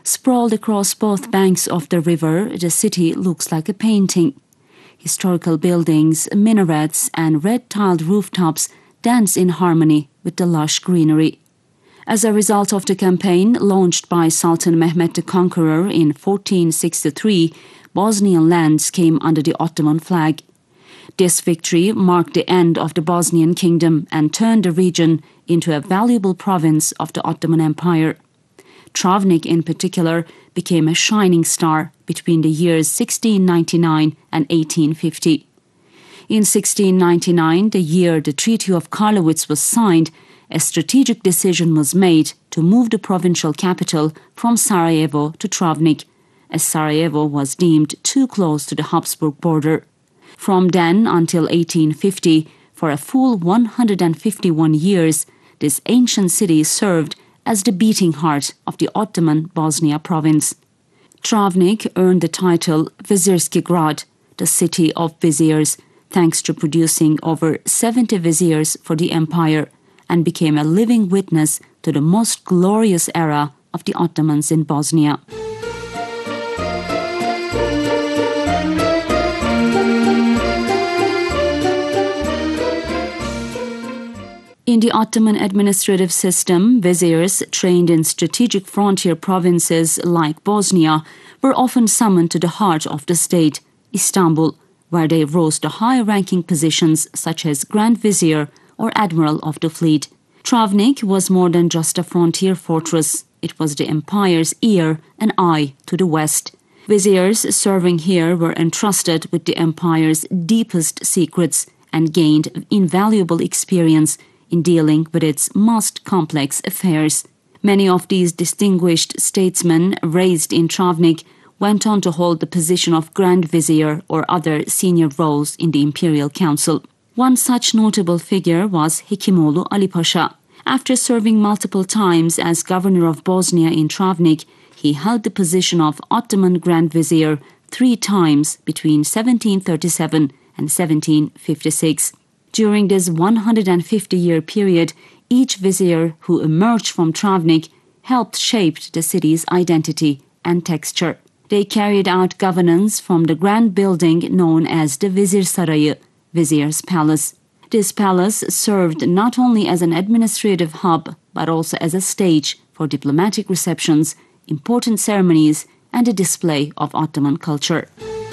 Sprawled across both banks of the river, the city looks like a painting. Historical buildings, minarets, and red-tiled rooftops dance in harmony with the lush greenery. As a result of the campaign launched by Sultan Mehmed the Conqueror in 1463, Bosnian lands came under the Ottoman flag. This victory marked the end of the Bosnian kingdom and turned the region into a valuable province of the Ottoman Empire. Travnik in particular became a shining star between the years 1699 and 1850. In 1699, the year the Treaty of Karlowitz was signed, a strategic decision was made to move the provincial capital from Sarajevo to Travnik, as Sarajevo was deemed too close to the Habsburg border. From then until 1850, for a full 151 years, this ancient city served as the beating heart of the Ottoman Bosnia province. Travnik earned the title Vizirski Grad, the city of viziers, thanks to producing over 70 viziers for the empire, and became a living witness to the most glorious era of the Ottomans in Bosnia. In the Ottoman administrative system, viziers trained in strategic frontier provinces like Bosnia were often summoned to the heart of the state, Istanbul, where they rose to high-ranking positions such as Grand Vizier or Admiral of the Fleet. Travnik was more than just a frontier fortress. It was the empire's ear and eye to the west. Viziers serving here were entrusted with the empire's deepest secrets and gained invaluable experience in dealing with its most complex affairs. Many of these distinguished statesmen raised in Travnik went on to hold the position of Grand Vizier or other senior roles in the Imperial Council. One such notable figure was Hekimoğlu Ali Pasha. After serving multiple times as governor of Bosnia in Travnik, he held the position of Ottoman Grand Vizier 3 times between 1737 and 1756. During this 150-year period, each vizier who emerged from Travnik helped shape the city's identity and texture. They carried out governance from the grand building known as the Vizir Sarayı, Vizier's Palace. This palace served not only as an administrative hub, but also as a stage for diplomatic receptions, important ceremonies, and a display of Ottoman culture.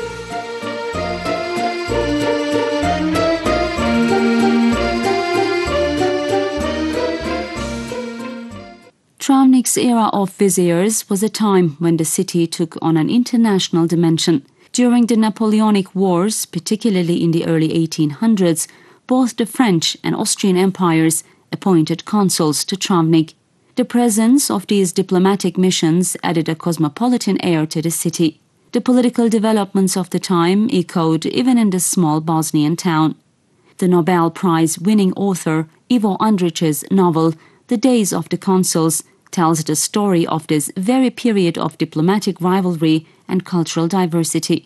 Travnik's era of viziers was a time when the city took on an international dimension. During the Napoleonic Wars, particularly in the early 1800s, both the French and Austrian empires appointed consuls to Travnik. The presence of these diplomatic missions added a cosmopolitan air to the city. The political developments of the time echoed even in the small Bosnian town. The Nobel Prize-winning author Ivo Andrić's novel The Days of the Consuls tells the story of this very period of diplomatic rivalry and cultural diversity.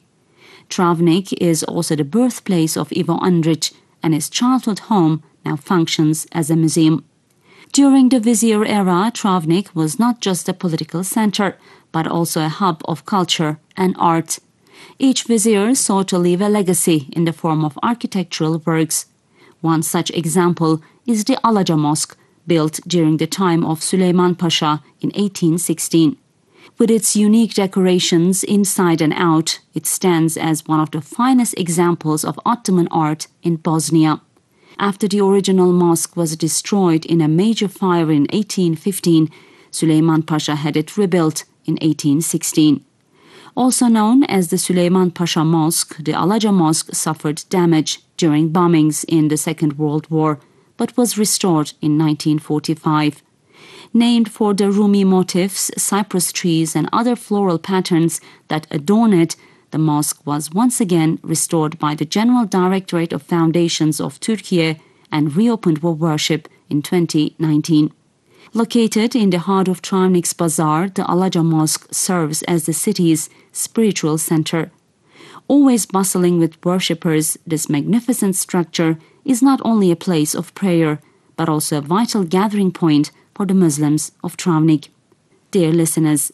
Travnik is also the birthplace of Ivo Andrić, and his childhood home now functions as a museum. During the Vizier era, Travnik was not just a political center, but also a hub of culture and art. Each vizier sought to leave a legacy in the form of architectural works. One such example is the Alaca Mosque, built during the time of Süleyman Pasha in 1816. With its unique decorations inside and out, it stands as one of the finest examples of Ottoman art in Bosnia. After the original mosque was destroyed in a major fire in 1815, Süleyman Pasha had it rebuilt in 1816. Also known as the Süleyman Pasha Mosque, the Alaca Mosque suffered damage during bombings in the Second World War, but was restored in 1945. Named for the Rumi motifs, cypress trees, and other floral patterns that adorn it, the mosque was once again restored by the General Directorate of Foundations of Turkey and reopened for worship in 2019. Located in the heart of Travnik's Bazaar, the Alaca Mosque serves as the city's spiritual center. Always bustling with worshippers, this magnificent structure is not only a place of prayer, but also a vital gathering point for the Muslims of Travnik. Dear listeners,